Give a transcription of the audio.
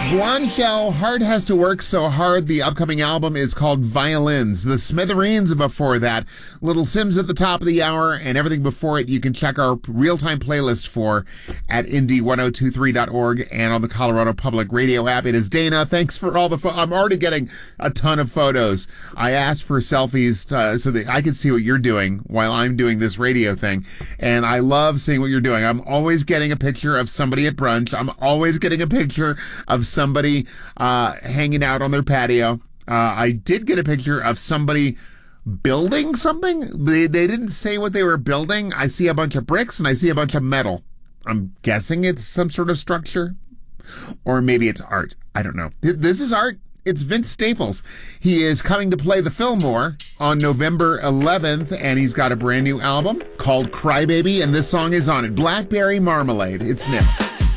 Blonde Shell, Heart Has to Work So Hard. The upcoming album is called Violins. The Smithereens before that. Little Sims at the top of the hour, and everything before it you can check our real-time playlist for at indie1023.org and on the Colorado Public Radio app. It is Dana. Thanks for all the I'm already getting a ton of photos. I asked for selfies so that I could see what you're doing while I'm doing this radio thing, and I love seeing what you're doing. I'm always getting a picture of somebody at brunch. I'm always getting a picture of somebody hanging out on their patio. I did get a picture of somebody building something. They didn't say what they were building. I see a bunch of bricks and I see a bunch of metal. I'm guessing it's some sort of structure. Or maybe it's art. I don't know. This is art. It's Vince Staples. He is coming to play the Fillmore on November 11th, and he's got a brand new album called Crybaby, and this song is on it. Blackberry Marmalade. It's Nip.